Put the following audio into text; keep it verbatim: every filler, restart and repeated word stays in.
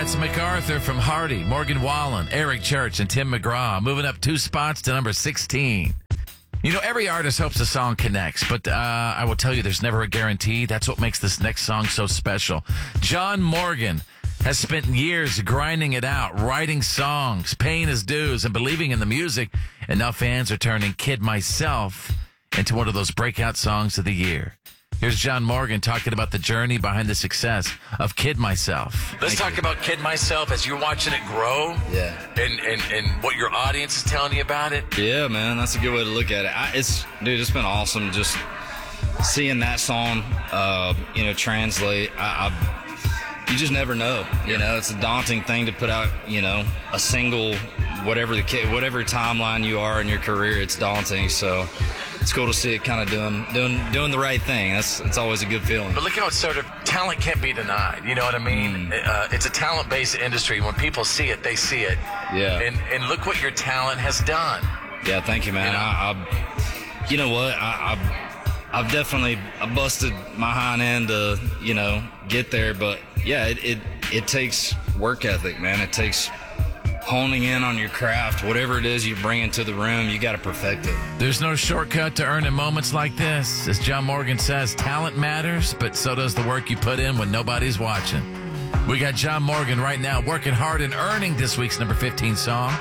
That's MacArthur from Hardy, Morgan Wallen, Eric Church, and Tim McGraw, moving up two spots to number sixteen. You know, every artist hopes a song connects, but uh, I will tell you there's never a guarantee. That's what makes this next song so special. John Morgan has spent years grinding it out, writing songs, paying his dues, and believing in the music, and now fans are turning Kid Myself into one of those breakout songs of the year. Here's John Morgan talking about the journey behind the success of Kid Myself. Let's talk about Kid Myself as you're watching it grow. Yeah. And, and, and what your audience is telling you about it. Yeah, man, that's a good way to look at it. I, it's, dude, it's been awesome just seeing that song, uh, you know, translate. I, I, you just never know. You know, it's a daunting thing to put out, you know, a single, whatever the whatever timeline you are in your career, it's daunting. So it's cool to see it kind of doing doing doing the right thing. That's it's always a good feeling. But look how it's sort of talent can't be denied. You know what I mean? Mm. Uh, it's a talent-based industry. When people see it, they see it. Yeah. And and look what your talent has done. Yeah, thank you, man. You know, I, I, you know what? I, I, I've definitely I busted my hind end to you know get there, but yeah, it it, it takes work ethic, man. It takes honing in on your craft. Whatever it is you bring into the room, you got to perfect it. There's no shortcut to earning moments like this. As John Morgan says, talent matters, but so does the work you put in when nobody's watching. We got John Morgan right now working hard and earning this week's number fifteen song.